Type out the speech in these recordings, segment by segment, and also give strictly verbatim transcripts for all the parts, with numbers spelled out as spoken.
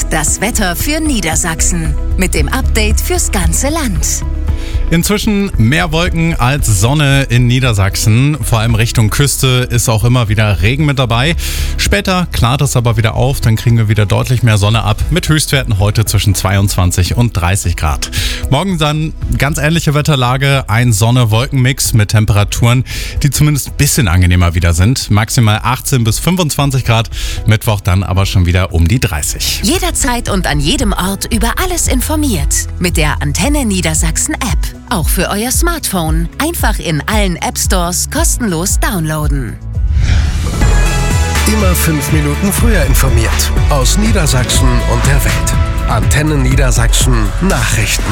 Das Wetter für Niedersachsen mit dem Update fürs ganze Land. Inzwischen mehr Wolken als Sonne in Niedersachsen. Vor allem Richtung Küste ist auch immer wieder Regen mit dabei. Später klart es aber wieder auf, dann kriegen wir wieder deutlich mehr Sonne ab. Mit Höchstwerten heute zwischen zweiundzwanzig und dreißig Grad. Morgen dann ganz ähnliche Wetterlage. Ein Sonne-Wolken-Mix mit Temperaturen, die zumindest ein bisschen angenehmer wieder sind. Maximal achtzehn bis fünfundzwanzig Grad. Mittwoch dann aber schon wieder um die dreißig. Jederzeit und an jedem Ort über alles informiert. Mit der Antenne Niedersachsen App. Auch für euer Smartphone. Einfach in allen App-Stores kostenlos downloaden. Immer fünf Minuten früher informiert. Aus Niedersachsen und der Welt. Antenne Niedersachsen Nachrichten.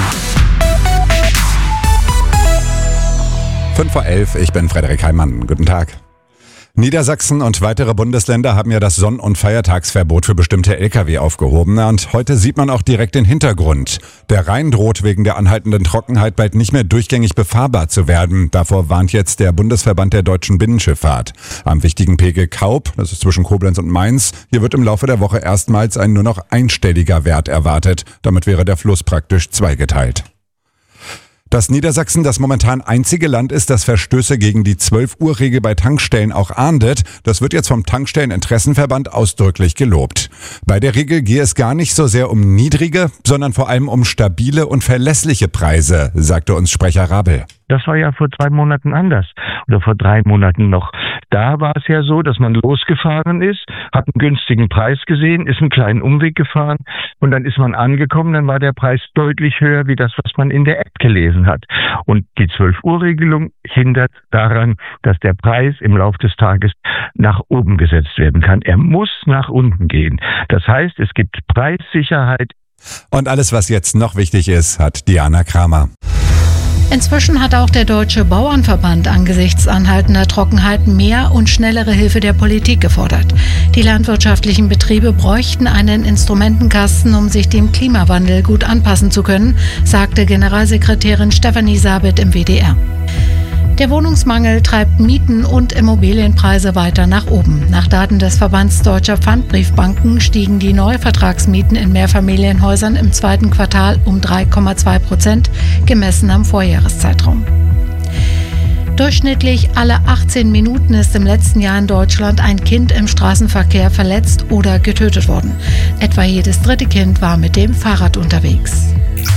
fünf vor elf, ich bin Frederik Heimann. Guten Tag. Niedersachsen und weitere Bundesländer haben ja das Sonn- und Feiertagsverbot für bestimmte L K W aufgehoben. Und heute sieht man auch direkt den Hintergrund. Der Rhein droht wegen der anhaltenden Trockenheit bald nicht mehr durchgängig befahrbar zu werden. Davor warnt jetzt der Bundesverband der deutschen Binnenschifffahrt. Am wichtigen Pegel Kaub, das ist zwischen Koblenz und Mainz, hier wird im Laufe der Woche erstmals ein nur noch einstelliger Wert erwartet. Damit wäre der Fluss praktisch zweigeteilt. Dass Niedersachsen das momentan einzige Land ist, das Verstöße gegen die zwölf-Uhr-Regel bei Tankstellen auch ahndet, das wird jetzt vom Tankstelleninteressenverband ausdrücklich gelobt. Bei der Regel gehe es gar nicht so sehr um niedrige, sondern vor allem um stabile und verlässliche Preise, sagte uns Sprecher Rabel. Das war ja vor zwei Monaten anders oder vor drei Monaten noch. Da war es ja so, dass man losgefahren ist, hat einen günstigen Preis gesehen, ist einen kleinen Umweg gefahren und dann ist man angekommen, dann war der Preis deutlich höher wie das, was man in der App gelesen hat. Und die zwölf-Uhr-Regelung hindert daran, dass der Preis im Laufe des Tages nach oben gesetzt werden kann. Er muss nach unten gehen. Das heißt, es gibt Preissicherheit. Und alles, was jetzt noch wichtig ist, hat Diana Kramer. Inzwischen hat auch der Deutsche Bauernverband angesichts anhaltender Trockenheit mehr und schnellere Hilfe der Politik gefordert. Die landwirtschaftlichen Betriebe bräuchten einen Instrumentenkasten, um sich dem Klimawandel gut anpassen zu können, sagte Generalsekretärin Stefanie Sabit im W D R. Der Wohnungsmangel treibt Mieten und Immobilienpreise weiter nach oben. Nach Daten des Verbands Deutscher Pfandbriefbanken stiegen die Neuvertragsmieten in Mehrfamilienhäusern im zweiten Quartal um drei Komma zwei Prozent, gemessen am Vorjahreszeitraum. Durchschnittlich alle achtzehn Minuten ist im letzten Jahr in Deutschland ein Kind im Straßenverkehr verletzt oder getötet worden. Etwa jedes dritte Kind war mit dem Fahrrad unterwegs.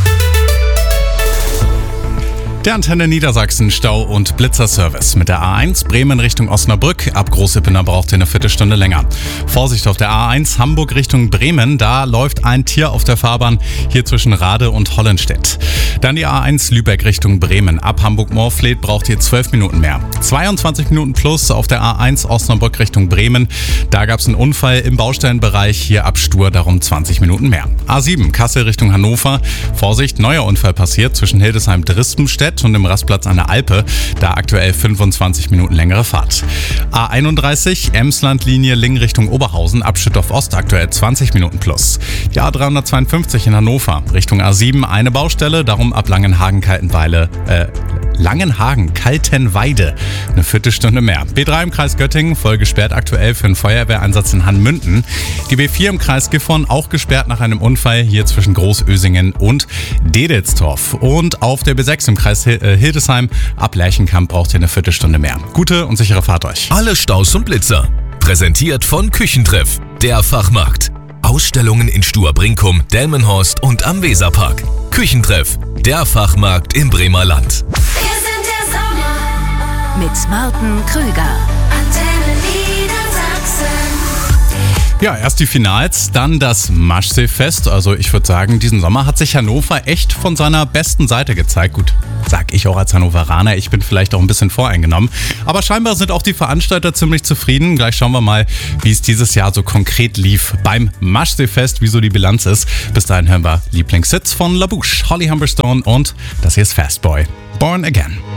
Der Antenne Niedersachsen Stau- und Blitzerservice mit der A eins Bremen Richtung Osnabrück. Ab Großippener braucht ihr eine Viertelstunde länger. Vorsicht auf der A eins Hamburg Richtung Bremen. Da läuft ein Tier auf der Fahrbahn, hier zwischen Rade und Hollenstedt. Dann die A eins Lübeck Richtung Bremen. Ab Hamburg-Morfleet braucht ihr zwölf Minuten mehr. zweiundzwanzig Minuten plus auf der A eins Osnabrück Richtung Bremen. Da gab es einen Unfall im Baustellenbereich. Hier ab Stur darum zwanzig Minuten mehr. A sieben Kassel Richtung Hannover. Vorsicht, neuer Unfall passiert zwischen Hildesheim-Drispenstedt und dem Rastplatz an der Alpe. Da aktuell fünfundzwanzig Minuten längere Fahrt. A einunddreißig Emslandlinie Lingen Richtung Oberhausen. Abschnitt auf Ost aktuell zwanzig Minuten plus. Die A dreihundertzweiundfünfzig in Hannover Richtung A sieben eine Baustelle. Darum ab Langenhagen-Kaltenweile, äh, Langenhagen-Kaltenweide eine Viertelstunde mehr. B drei im Kreis Göttingen voll gesperrt aktuell für einen Feuerwehreinsatz in Hanmünden. Die B vier im Kreis Gifhorn auch gesperrt nach einem Unfall hier zwischen Großösingen und Dedelstorf. Und auf der B sechs im Kreis Hildesheim ab Lerchenkamp braucht ihr eine Viertelstunde mehr. Gute und sichere Fahrt euch. Alle Staus und Blitzer. Präsentiert von Küchentreff, der Fachmarkt. Ausstellungen in Stuhr-Brinkum, Delmenhorst und am Weserpark. Küchentreff, der Fachmarkt im Bremer Land. Wir sind der Sommer mit Martin Krüger. Antenne Niedersachsen. Ja, erst die Finals, dann das Maschsee-Fest. Also ich würde sagen, diesen Sommer hat sich Hannover echt von seiner besten Seite gezeigt. Gut, sag ich auch als Hannoveraner, ich bin vielleicht auch ein bisschen voreingenommen. Aber scheinbar sind auch die Veranstalter ziemlich zufrieden. Gleich schauen wir mal, wie es dieses Jahr so konkret lief beim Maschsee-Fest, wieso die Bilanz ist. Bis dahin hören wir Lieblingshits von La Bouche, Holly Humberstone und das hier ist Fastboy, Born Again.